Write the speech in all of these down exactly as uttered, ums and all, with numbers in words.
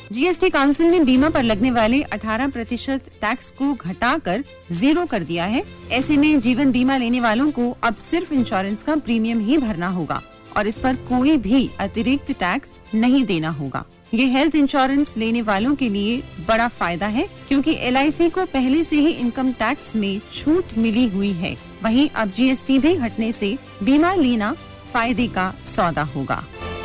GST council ने बीमा पर लगने वाले अठारह प्रतिशत टैक्स को घटाकर जीरो कर दिया है। ऐसे में जीवन बीमा लेने वालों को अब सिर्फ इंश्योरेंस का प्रीमियम ही भरना होगा और इस पर कोई भी अतिरिक्त टैक्स नहीं देना होगा। ये हेल्थ इंश्योरेंस लेने वालों के लिए बड़ा फायदा है क्योंकि एल आई सी को पहले से ही इनकम टैक्स में छूट मिली हुई है। वहीं अब जीएसटी भी हटने से बीमा लेना फायदे का सौदा होगा।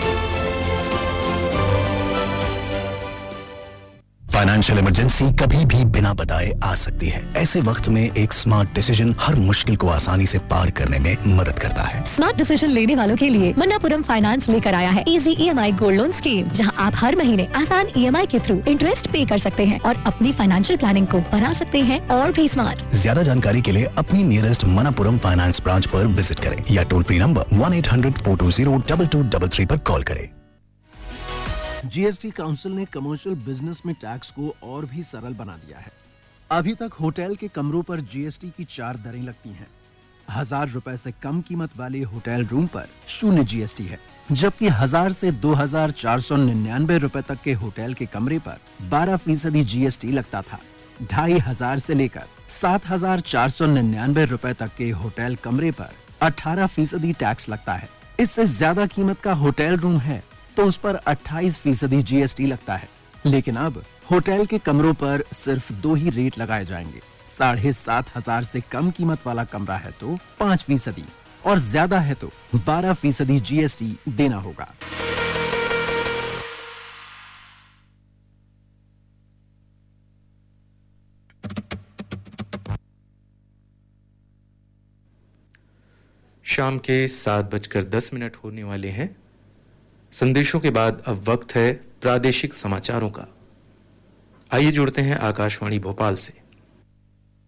फाइनेंशियल इमरजेंसी कभी भी बिना बताए आ सकती है। ऐसे वक्त में एक स्मार्ट डिसीजन हर मुश्किल को आसानी से पार करने में मदद करता है। स्मार्ट डिसीजन लेने वालों के लिए मन्नापुरम फाइनेंस लेकर आया है easy EMI gold loan scheme, जहां आप हर महीने आसान ईएमआई के थ्रू इंटरेस्ट पे कर सकते हैं और अपनी फाइनेंशियल प्लानिंग को बना सकते हैं और भी स्मार्ट। ज्यादा जानकारी के लिए अपनी नियरेस्ट मन्नापुरम फाइनेंस ब्रांच पर विजिट करें या toll free number one eight hundred four to zero double two double three पर कॉल करें। जीएसटी काउंसिल ने कमर्शियल बिजनेस में टैक्स को और भी सरल बना दिया है। अभी तक होटल के कमरों पर जीएसटी की चार दरें लगती हैं। हजार रुपए से कम कीमत वाले होटल रूम पर शून्य जीएसटी है, जबकि हजार से दो हजार चार सौ निन्यानवे रुपए तक के होटल के कमरे पर बारह फीसदी जीएसटी लगता था। ढाई हजार से लेकर सात हजार चार सौ निन्यानवे रुपए तक के होटल कमरे पर अठारह फीसदी टैक्स लगता है। इससे ज्यादा कीमत का होटल रूम है तो उस पर अट्ठाईस फीसदी जीएसटी लगता है। लेकिन अब होटल के कमरों पर सिर्फ दो ही रेट लगाए जाएंगे। साढ़े सात हजार से कम कीमत वाला कमरा है तो पाँच फीसदी और ज्यादा है तो बारह फीसदी जीएसटी देना होगा। शाम के सात बजकर दस मिनट होने वाले हैं। संदेशों के बाद अब वक्त है प्रादेशिक समाचारों का। आइए जुड़ते हैं आकाशवाणी भोपाल से।